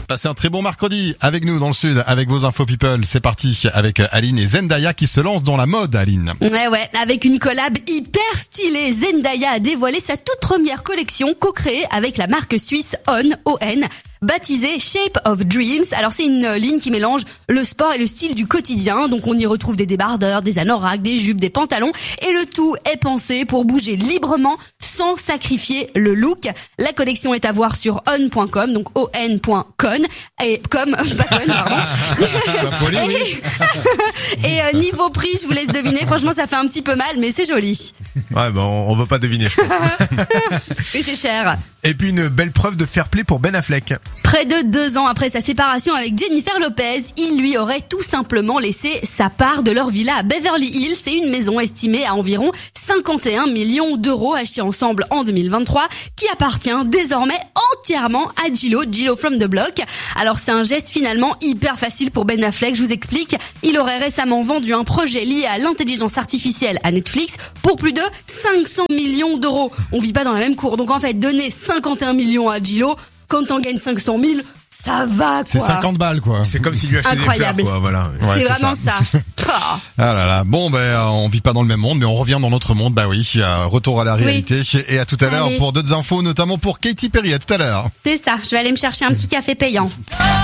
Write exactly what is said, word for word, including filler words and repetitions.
Passez un très bon mercredi avec nous dans le sud, avec vos infos people. C'est parti avec Aline et Zendaya qui se lancent dans la mode, Aline. Ouais, ouais, avec une collab hyper stylée. Zendaya a dévoilé sa toute première collection co-créée avec la marque suisse On, O N. Baptisée Shape of Dreams. Alors c'est une ligne qui mélange le sport et le style du quotidien. Donc on y retrouve des débardeurs, des anoraks, des jupes, des pantalons. Et le tout est pensé pour bouger librement sans sacrifier le look. La collection est à voir sur on point com, donc o n point com. Et comme, pas con, pardon. Poli, oui. Et, et euh, niveau prix, je vous laisse deviner. Franchement, ça fait un petit peu mal, mais c'est joli. Ouais, bon, on va pas deviner, je pense. Et c'est cher. Et puis une belle preuve de fair play pour Ben Affleck. Près de deux ans après sa séparation avec Jennifer Lopez, il lui aurait tout simplement laissé sa part de leur villa à Beverly Hills. C'est une maison estimée à environ cinquante et un millions d'euros achetée ensemble en deux mille vingt-trois, qui appartient désormais entièrement à Gillo, Gillo from the Block. Alors c'est un geste finalement hyper facile pour Ben Affleck, je vous explique. Il aurait récemment vendu un projet lié à l'intelligence artificielle à Netflix pour plus de cinq cents millions d'euros. On vit pas dans la même cour, donc en fait donner cinquante et un millions à Gillo, quand on gagne cinq cent mille, ça va quoi. C'est cinquante balles quoi. C'est comme s'il lui achetait Incroyable. des fleurs, quoi, voilà. C'est Ouais, c'est vraiment ça. Ah là là. Bon ben on vit pas dans le même monde, mais on revient dans notre monde. Bah oui, retour à la réalité. Oui. Et à tout à l'heure Allez. pour d'autres infos, notamment pour Katy Perry. À tout à l'heure. C'est ça, je vais aller me chercher un petit café payant.